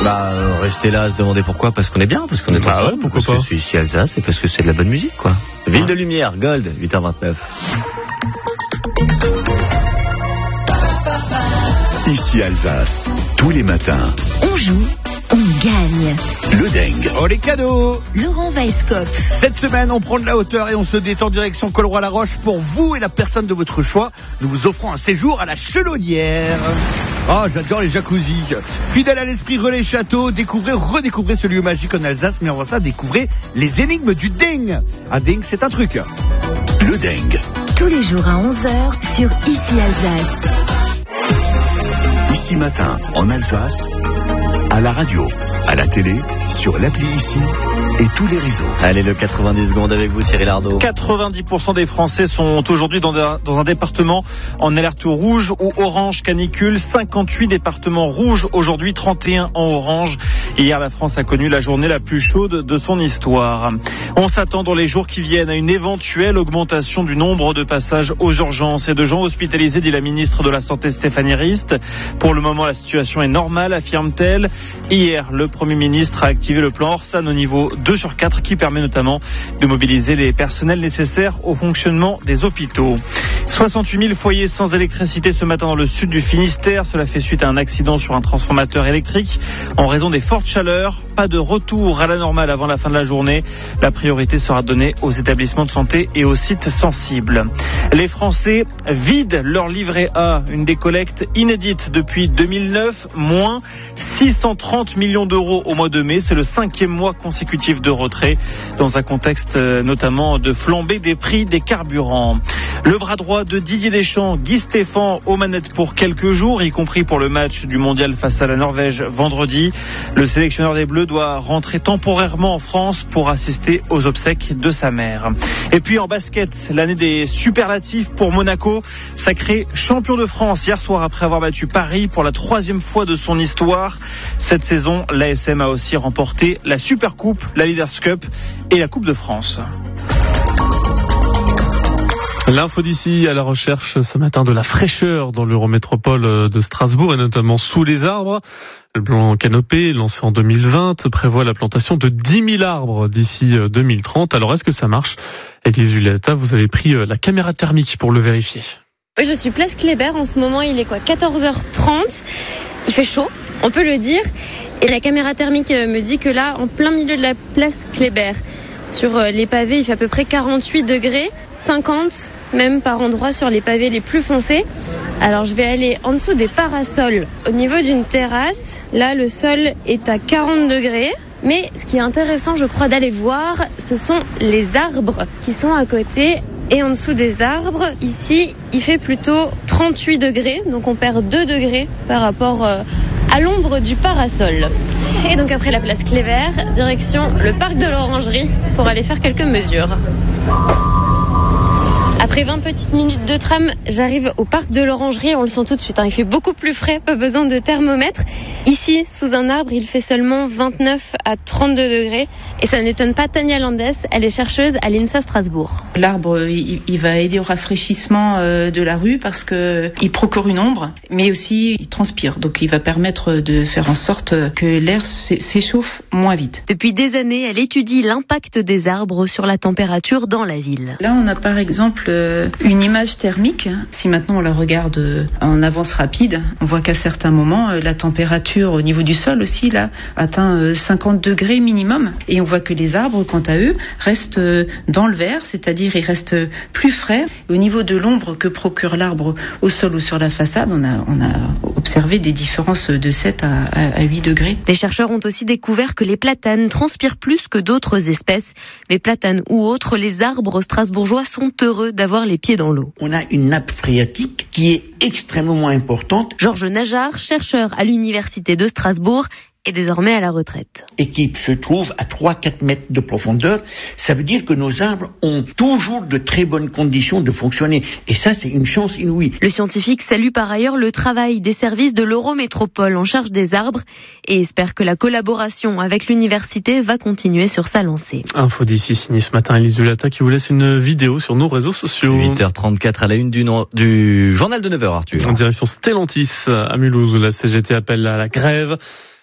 Rester là à se demander pourquoi, parce qu'on est bien, parce qu'on est ensemble, pourquoi parce pas. que c'est ici Alsace et parce que c'est de la bonne musique, quoi. Ville de Lumière, Gold, 8h29. Ici Alsace, tous les matins, On joue, on gagne. le Deng. Oh les cadeaux! Laurent Weisskopf. Cette semaine, on prend de la hauteur et on se détend direction Colroy-la-Roche pour vous et la personne de votre choix. Nous vous offrons un séjour à la Chelonnière. Ah, j'adore les jacuzzis. Fidèle à l'esprit relais château, redécouvrez ce lieu magique en Alsace, mais avant ça, découvrez les énigmes du Deng. Un Deng, c'est un truc. Le Deng. Tous les jours à 11h sur Ici Alsace. Ici matin, en Alsace, à la radio, à la télé, sur l'appli Ici et tous les réseaux. Allez, le 90 secondes avec vous, Cyril Ardo. 90% des Français sont aujourd'hui dans un département en alerte rouge ou orange canicule. 58 départements rouges aujourd'hui, 31 en orange. Hier, la France a connu la journée la plus chaude de son histoire. On s'attend dans les jours qui viennent à une éventuelle augmentation du nombre de passages aux urgences et de gens hospitalisés, dit la ministre de la Santé Stéphanie Rist. Pour le moment, la situation est normale, affirme-t-elle. Hier, le Premier ministre a activé le plan Orsan au niveau 2/4 qui permet notamment de mobiliser les personnels nécessaires au fonctionnement des hôpitaux. 68 000 foyers sans électricité ce matin dans le sud du Finistère. Cela fait suite à un accident sur un transformateur électrique en raison des fortes chaleurs. Pas de retour à la normale avant la fin de la journée. La priorité sera donnée aux établissements de santé et aux sites sensibles. Les Français vident leur livret A, une décollecte inédite depuis 2009, moins 630 millions d'euros au mois de mai. C'est le 5e mois consécutif de retrait dans un contexte notamment de flambée des prix des carburants. Le bras droit de Didier Deschamps, Guy Stéphane, aux manettes pour quelques jours, y compris pour le match du mondial face à la Norvège vendredi. Le sélectionneur des Bleus doit rentrer temporairement en France pour assister aux obsèques de sa mère. Et puis en basket, l'année des superlatifs pour Monaco, sacré champion de France hier soir après avoir battu Paris pour la 3e fois de son histoire. Cette saison, l'ASM a aussi remporté la Supercoupe, la Leaders Cup et la Coupe de France. L'info d'ici à la recherche ce matin de la fraîcheur dans l'Eurométropole de Strasbourg et notamment sous les arbres. Le plan canopé, lancé en 2020, prévoit la plantation de 10 000 arbres d'ici 2030. Alors est-ce que ça marche? Élise Julietta, vous avez pris la caméra thermique pour le vérifier. Oui, je suis place Kléber. En ce moment, il est 14h30. Il fait chaud, on peut le dire. Et la caméra thermique me dit que là, en plein milieu de la place Kléber, sur les pavés, il fait à peu près 48 degrés. 50 même par endroit sur les pavés les plus foncés. Alors je vais aller en dessous des parasols. Au niveau d'une terrasse, là le sol est à 40 degrés. Mais ce qui est intéressant, je crois, d'aller voir, ce sont les arbres qui sont à côté. Et en dessous des arbres, ici, il fait plutôt 38 degrés. Donc on perd 2 degrés par rapport à l'ombre du parasol. Et donc après la place Kléber, direction le parc de l'Orangerie pour aller faire quelques mesures. Après 20 petites minutes de tram, j'arrive au parc de l'Orangerie. On le sent tout de suite, il fait beaucoup plus frais, pas besoin de thermomètre. Ici, sous un arbre, il fait seulement 29 à 32 degrés. Et ça n'étonne pas Tania Landes, elle est chercheuse à l'INSA Strasbourg. L'arbre, il va aider au rafraîchissement de la rue parce qu'il procure une ombre, mais aussi il transpire. Donc il va permettre de faire en sorte que l'air s'échauffe moins vite. Depuis des années, elle étudie l'impact des arbres sur la température dans la ville. Là, on a par exemple une image thermique. Si maintenant on la regarde en avance rapide, on voit qu'à certains moments, la température au niveau du sol aussi là atteint 50 degrés minimum. Et on voit que les arbres, quant à eux, restent dans le vert, c'est-à-dire ils restent plus frais. Au niveau de l'ombre que procure l'arbre au sol ou sur la façade, on a observé des différences de 7 à 8 degrés. Les chercheurs ont aussi découvert que les platanes transpirent plus que d'autres espèces. Mais platanes ou autres, les arbres strasbourgeois sont heureux d'avoir les pieds dans l'eau. On a une nappe phréatique qui est extrêmement importante. Georges Najar, chercheur à l'université de Strasbourg, est désormais à la retraite. Et qui se trouve à 3-4 mètres de profondeur. Ça veut dire que nos arbres ont toujours de très bonnes conditions de fonctionner. Et ça, c'est une chance inouïe. Le scientifique salue par ailleurs le travail des services de l'Eurométropole en charge des arbres et espère que la collaboration avec l'université va continuer sur sa lancée. Info d'ici signé ce matin Élise Julietta qui vous laisse une vidéo sur nos réseaux sociaux. 8h34 à la une du journal de 9h, Arthur. En direction Stellantis à Mulhouse, où la CGT appelle à la grève.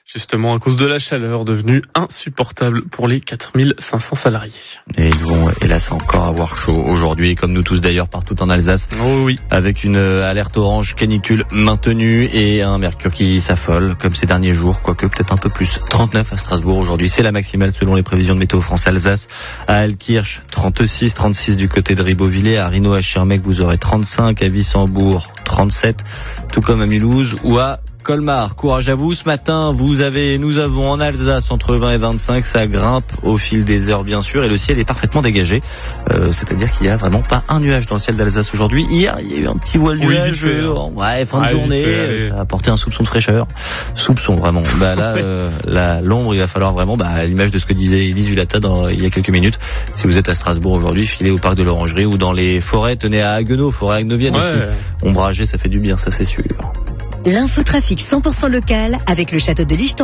Justement, à cause de la chaleur devenue insupportable pour les 4500 salariés. Et ils vont, hélas, encore avoir chaud aujourd'hui, comme nous tous d'ailleurs, partout en Alsace. Oh oui. Avec une alerte orange canicule maintenue et un mercure qui s'affole, comme ces derniers jours, quoique peut-être un peu plus. 39 à Strasbourg aujourd'hui, c'est la maximale selon les prévisions de Météo France Alsace. À Altkirch, 36, 36 du côté de Ribeauvillé. À Rhino, à Schirmeck, vous aurez 35. À Wissembourg, 37. Tout comme à Mulhouse ou à Colmar. Courage à vous. Ce matin, nous avons en Alsace entre 20 et 25. Ça grimpe au fil des heures, bien sûr. Et le ciel est parfaitement dégagé. C'est-à-dire qu'il n'y a vraiment pas un nuage dans le ciel d'Alsace aujourd'hui. Hier, il y a eu un petit voile de nuage. Fin de journée. Ça a apporté un soupçon de fraîcheur. Soupçon, vraiment. L'ombre, il va falloir vraiment, à l'image de ce que disait Elise Vulata il y a quelques minutes. Si vous êtes à Strasbourg aujourd'hui, filez au parc de l'Orangerie ou dans les forêts. Tenez à Haguenau, forêt agnovienne aussi. Ombragé, ça fait du bien, ça c'est sûr. L'infotrafic 100% local avec le château de Lichtenberg.